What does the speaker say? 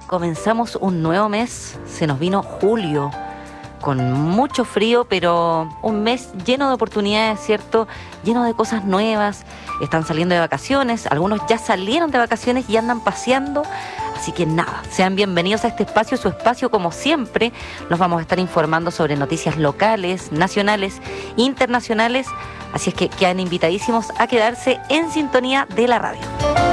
comenzamos un nuevo mes, se nos vino julio, con mucho frío, pero un mes lleno de oportunidades, ¿cierto? Lleno de cosas nuevas, están saliendo de vacaciones, algunos ya salieron de vacaciones y andan paseando, así que nada, sean bienvenidos a este espacio, su espacio como siempre, los vamos a estar informando sobre noticias locales, nacionales, internacionales, así es que quedan invitadísimos a quedarse en sintonía de la radio.